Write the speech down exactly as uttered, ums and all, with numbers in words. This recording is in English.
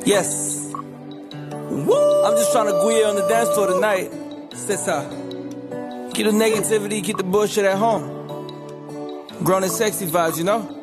Yes. Woo! I'm just trying to go on the dance floor tonight. C'est ça. Keep the negativity, keep the bullshit at home. Grown and sexy vibes, you know?